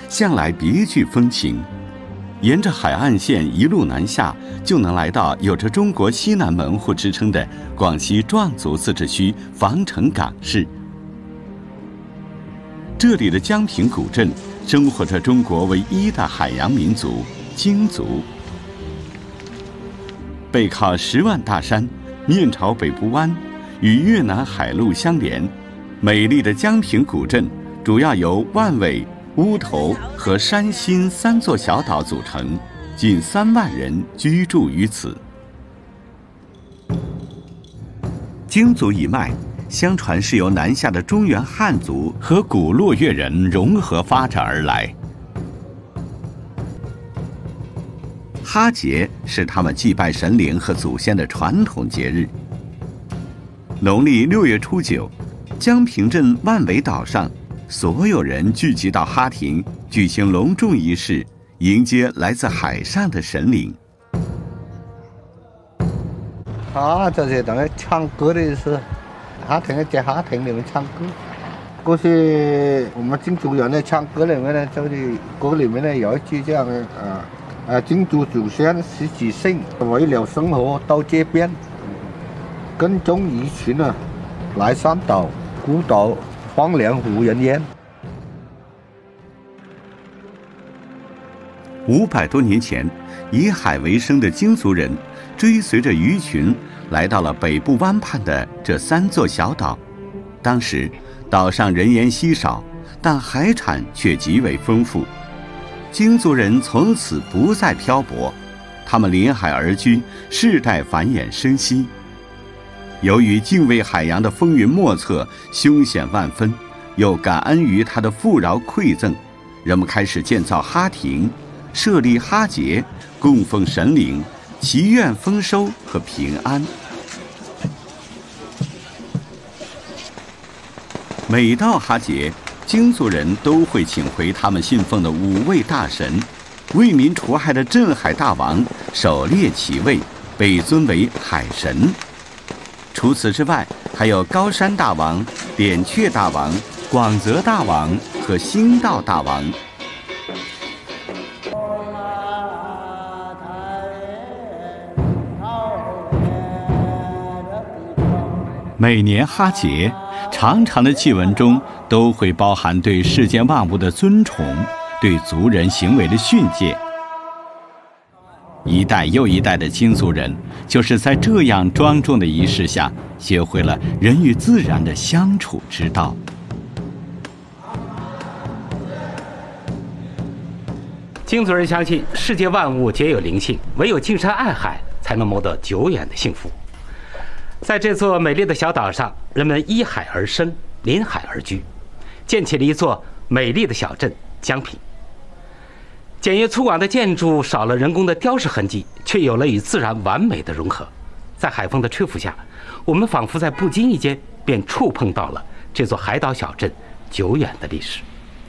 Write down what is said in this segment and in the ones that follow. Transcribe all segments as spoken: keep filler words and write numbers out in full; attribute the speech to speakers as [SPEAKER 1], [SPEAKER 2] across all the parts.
[SPEAKER 1] 向来别具风情。沿着海岸线一路南下，就能来到有着中国西南门户之称的广西壮族自治区防城港市。这里的江平古镇生活着中国唯一的海洋民族京族。背靠十万大山，面朝北部湾，与越南海路相连。美丽的江平古镇主要由万尾、乌头和山新三座小岛组成，近三万人居住于此。京族一脉，相传是由南下的中原汉族和古洛越人融合发展而来。哈节是他们祭拜神灵和祖先的传统节日。农历六月初九，江平镇万尾岛上，所有人聚集到哈亭，举行隆重仪式，迎接来自海上的神灵。
[SPEAKER 2] 啊，这是等于唱歌的意思，哈亭在哈亭里面唱歌。过去我们京族人的唱歌里面呢，就是歌里面呢有一句这样的啊。啊，京族祖先十几姓为了生活到这边，跟踪一群呢，来山岛孤岛荒凉无人烟。
[SPEAKER 1] 五百多年前，以海为生的京族人追随着鱼群来到了北部湾畔的这三座小岛。当时岛上人烟稀少，但海产却极为丰富。京族人从此不再漂泊，他们临海而居，世代繁衍生息。由于敬畏海洋的风云莫测，凶险万分，又感恩于它的富饶馈赠，人们开始建造哈亭，设立哈节，供奉神灵，祈愿丰收和平安。每到哈节，京族人都会请回他们信奉的五位大神，为民除害的镇海大王狩猎其位，被尊为海神。除此之外，还有高山大王、扁鹊大王、广泽大王和兴道大王。每年哈节，长长的祭文中都会包含对世间万物的尊崇，对族人行为的训诫。一代又一代的京族人，就是在这样庄重的仪式下，学会了人与自然的相处之道。
[SPEAKER 3] 京族人相信世界万物皆有灵性，唯有敬山爱海，才能谋得久远的幸福。在这座美丽的小岛上，人们依海而生，临海而居，建起了一座美丽的小镇江平。简约粗犷的建筑少了人工的雕饰痕迹，却有了与自然完美的融合。在海风的吹拂下，我们仿佛在不经意间便触碰到了这座海岛小镇久远的历史。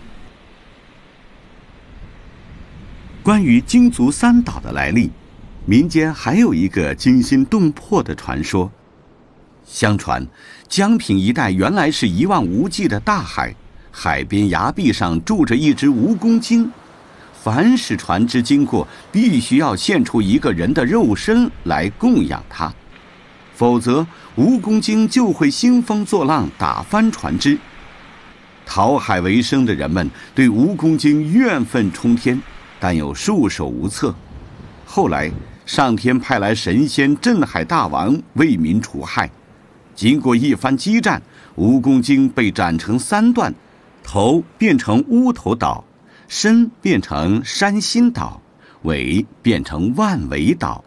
[SPEAKER 1] 关于京族三岛的来历，民间还有一个惊心动魄的传说。相传，江平一带原来是一望无际的大海，海边崖壁上住着一只蜈蚣精。凡是船只经过，必须要献出一个人的肉身来供养它，否则蜈蚣精就会兴风作浪，打翻船只。讨海为生的人们对蜈蚣精怨愤冲天，但又束手无策。后来，上天派来神仙镇海大王为民除害。经过一番激战，蜈蚣精被斩成三段，头变成乌头岛，身变成山新岛，尾变成万尾岛。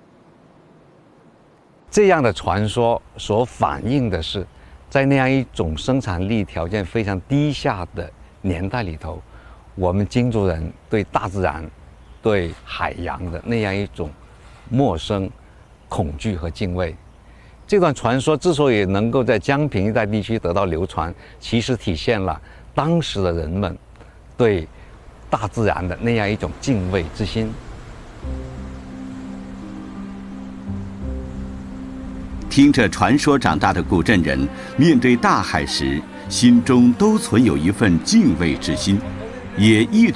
[SPEAKER 4] 这样的传说所反映的是，在那样一种生产力条件非常低下的年代里头，我们京族人对大自然、对海洋的那样一种陌生、恐惧和敬畏。这段传说之所以能够在江平一带地区得到流传，其实体现了当时的人们对大自然的那样一种敬畏之心。
[SPEAKER 1] 听着传说长大的古镇人，面对大海时，心中都存有一份敬畏之心，也一直